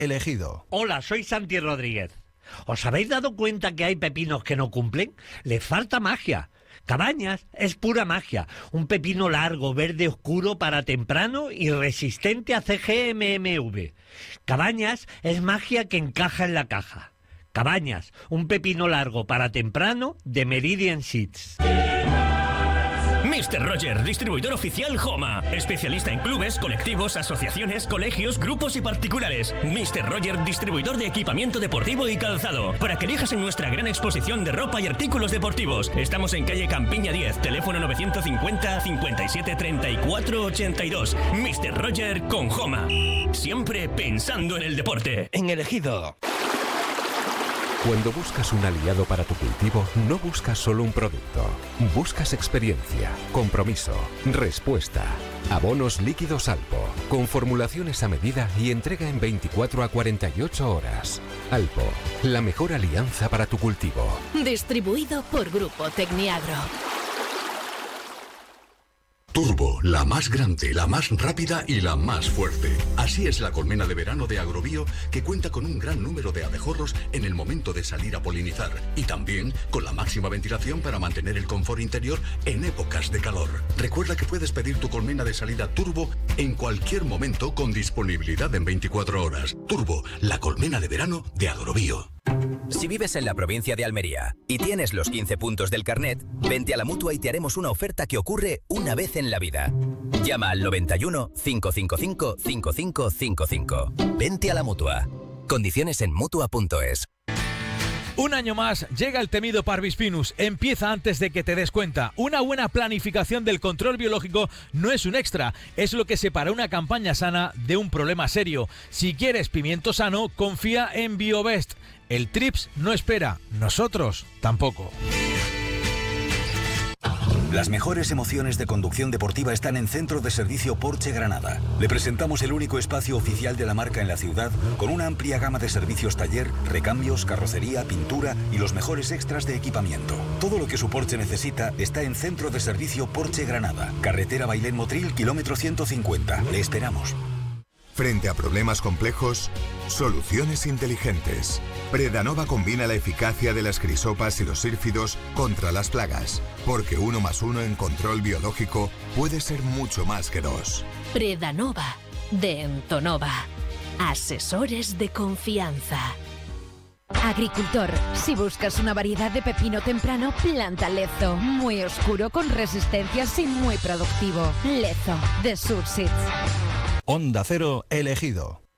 elegido. Hola, soy Santi Rodríguez. ¿Os habéis dado cuenta que hay pepinos que no cumplen? Les falta magia. Cabañas es pura magia. Un pepino largo, verde oscuro para temprano y resistente a CGMMV. Cabañas es magia que encaja en la caja. Cabañas, un pepino largo para temprano de Meridian Seeds. Mr. Roger, distribuidor oficial Homa. Especialista en clubes, colectivos, asociaciones, colegios, grupos y particulares. Mr. Roger, distribuidor de equipamiento deportivo y calzado. Para que elijas en nuestra gran exposición de ropa y artículos deportivos. Estamos en calle Campiña 10, teléfono 950 57 34 82. Mr. Roger con Homa. Siempre pensando en el deporte. En elegido. Cuando buscas un aliado para tu cultivo, no buscas solo un producto. Buscas experiencia, compromiso, respuesta. Abonos líquidos Alpo, con formulaciones a medida y entrega en 24 a 48 horas. Alpo, la mejor alianza para tu cultivo. Distribuido por Grupo Tecniagro. Turbo, la más grande, la más rápida y la más fuerte. Así es la colmena de verano de Agrobio, que cuenta con un gran número de abejorros en el momento de salir a polinizar y también con la máxima ventilación para mantener el confort interior en épocas de calor. Recuerda que puedes pedir tu colmena de salida Turbo en cualquier momento con disponibilidad en 24 horas. Turbo, la colmena de verano de Agrobio. Si vives en la provincia de Almería y tienes los 15 puntos del carnet, vente a la Mutua y te haremos una oferta que ocurre una vez en la vida. Llama al 91 555 5555. Vente a la Mutua. Condiciones en Mutua.es. Un año más llega el temido Parvispinus. Empieza antes de que te des cuenta. Una buena planificación del control biológico no es un extra, es lo que separa una campaña sana de un problema serio. Si quieres pimiento sano, confía en Biobest. El TRIPS no espera, nosotros tampoco. Las mejores emociones de conducción deportiva están en Centro de Servicio Porsche Granada. Le presentamos el único espacio oficial de la marca en la ciudad, con una amplia gama de servicios taller, recambios, carrocería, pintura y los mejores extras de equipamiento. Todo lo que su Porsche necesita está en Centro de Servicio Porsche Granada. Carretera Bailén Motril, kilómetro 150. Le esperamos. Frente a problemas complejos, soluciones inteligentes. Predanova combina la eficacia de las crisopas y los sírfidos contra las plagas, porque 1 más 1 en control biológico puede ser mucho más que 2. Predanova, de Entonova. Asesores de confianza. Agricultor, si buscas una variedad de pepino temprano, planta Lezo. Muy oscuro, con resistencias y muy productivo. Lezo, de Surseeds. Onda Cero elegido.